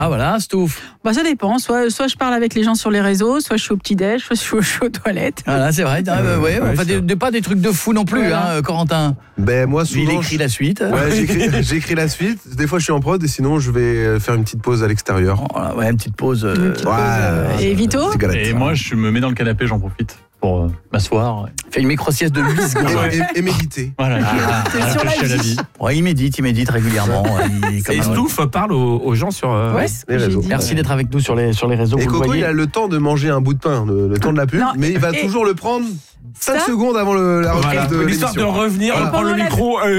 Ah voilà, Stouff. Bah ça dépend, soit je parle avec les gens sur les réseaux, soit je suis au petit-déj, soit je suis aux toilettes. Voilà, c'est vrai. Enfin, pas des trucs de fou non plus, voilà. Corentin. Ben moi souvent. Il écrit la suite. Ouais, j'écris la suite. Des fois je suis en prod et sinon je vais faire une petite pause à l'extérieur. Ouais, une petite pause. Et Vito ? Et moi je me mets dans le canapé, j'en profite pour m'asseoir. Fait une micro-sieste de 8 secondes. Et méditer. Voilà, réfléchir à la vie. Ouais, il médite régulièrement. Et Stouff parle aux gens sur les réseaux. Merci d'être avec nous sur les réseaux. Et Coco, il a le temps de manger un bout de pain, le temps de la pub, mais il va toujours le prendre 5 secondes avant la reprise de l'émission. L'histoire de revenir, prendre le micro.